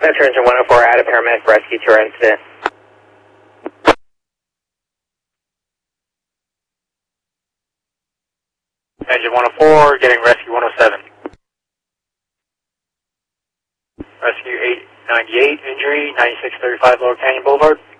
Metro Engine 104, add a paramedic for rescue to our incident. Engine 104, getting rescue 107. Rescue 898, injury, 9635 Lower Canyon Boulevard.